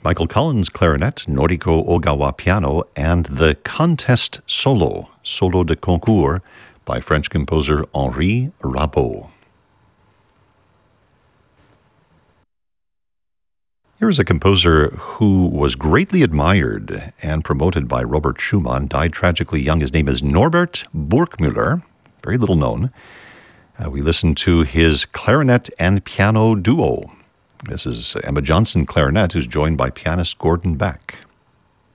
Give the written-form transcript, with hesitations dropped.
Michael Collins clarinet, Noriko Ogawa piano, and the Contest Solo, Solo de Concours, by French composer Henri Rabaud. Here is a composer who was greatly admired and promoted by Robert Schumann, died tragically young. His name is Norbert Burgmüller, very little known. We listened to his clarinet and piano duo. This is Emma Johnson clarinet, who's joined by pianist Gordon Beck.